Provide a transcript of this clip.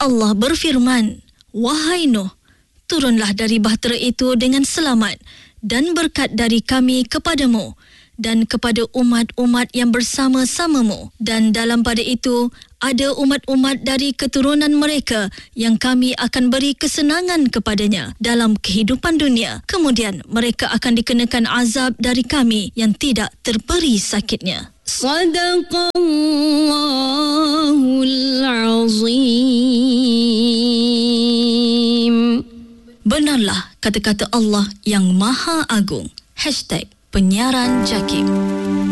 Allah berfirman, "Wahai Nuh, turunlah dari bahtera itu dengan selamat dan berkat dari kami kepadamu dan kepada umat-umat yang bersama-samamu. Dan dalam pada itu ada umat-umat dari keturunan mereka yang kami akan beri kesenangan kepadanya dalam kehidupan dunia. Kemudian mereka akan dikenakan azab dari kami yang tidak terperi sakitnya." Sadaqallahul azim. Benarlah kata-kata Allah yang Maha Agung. #Penyiaran Jakim.